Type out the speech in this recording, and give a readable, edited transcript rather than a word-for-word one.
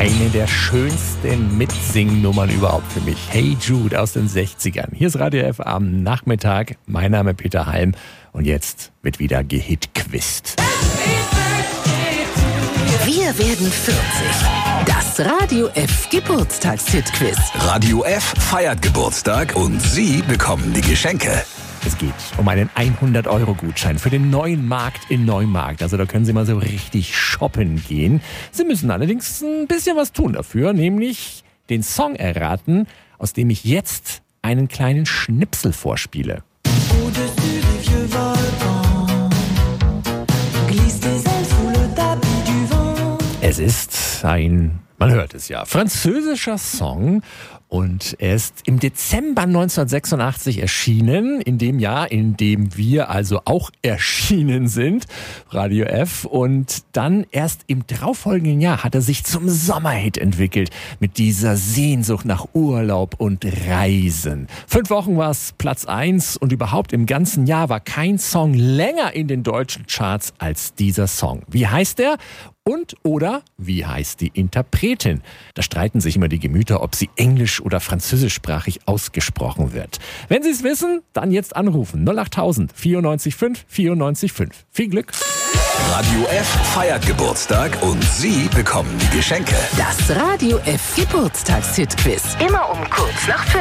Eine der schönsten Mitsingnummern überhaupt für mich. Hey Jude aus den 60ern. Hier ist Radio F am Nachmittag. Mein Name Peter Halm und jetzt wird wieder gehitquizt. Wir werden 40. Das Radio F Geburtstagshit-Quiz. Radio F feiert Geburtstag und Sie bekommen die Geschenke. Es geht um einen 100-Euro-Gutschein für den neuen Markt in Neumarkt. Also da können Sie mal so richtig shoppen gehen. Sie müssen allerdings ein bisschen was tun dafür, nämlich den Song erraten, aus dem ich jetzt einen kleinen Schnipsel vorspiele. Es ist ein, man hört es ja, französischer Song und er ist im Dezember 1986 erschienen, in dem Jahr, in dem wir also auch erschienen sind, Radio F. Und dann erst im darauffolgenden Jahr hat er sich zum Sommerhit entwickelt, mit dieser Sehnsucht nach Urlaub und Reisen. 5 Wochen war es Platz 1 und überhaupt im ganzen Jahr war kein Song länger in den deutschen Charts als dieser Song. Wie heißt er? Und oder wie heißt die Interpretin? Da streiten sich immer die Gemüter, ob sie englisch- oder französischsprachig ausgesprochen wird. Wenn Sie es wissen, dann jetzt anrufen. 08000 94 5 94 5. Viel Glück! Radio F feiert Geburtstag und Sie bekommen die Geschenke. Das Radio F Geburtstagshit-Quiz. Immer um kurz nach 5.